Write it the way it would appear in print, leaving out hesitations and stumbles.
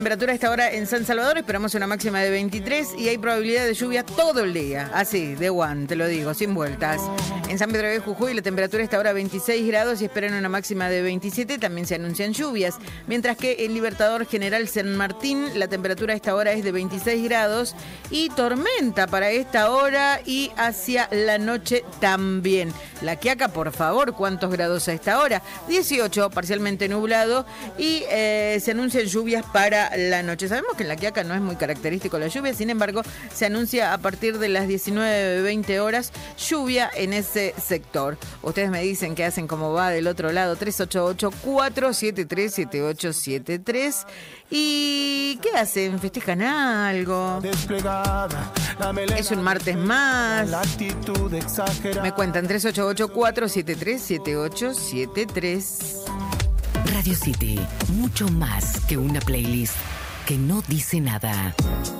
Temperatura a esta hora en San Salvador, esperamos una máxima de 23 y hay probabilidad de lluvia todo el día, así, de one, te lo digo, sin vueltas. En San Pedro de Jujuy la temperatura a esta hora 26 grados y esperan una máxima de 27, también se anuncian lluvias. Mientras que en Libertador General San Martín la temperatura a esta hora es de 26 grados y tormenta para esta hora y hacia la noche también. La Quiaca, por favor, ¿cuántos grados a esta hora? 18, parcialmente nublado y se anuncian lluvias para la noche. Sabemos que en La Quiaca no es muy característico la lluvia, sin embargo, se anuncia a partir de las 19:20 horas lluvia en ese sector. Ustedes me dicen qué hacen, cómo va del otro lado, 388-473-7873. ¿Y qué hacen? ¿Festejan algo? Es un martes más. Me cuentan 388-473-7873. Radio City, mucho más que una playlist que no dice nada.